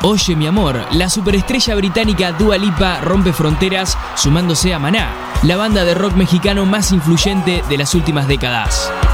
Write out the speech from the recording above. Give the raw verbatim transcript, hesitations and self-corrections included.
Oye mi amor, la superestrella británica Dua Lipa rompe fronteras sumándose a Maná, la banda de rock mexicano más influyente de las últimas décadas.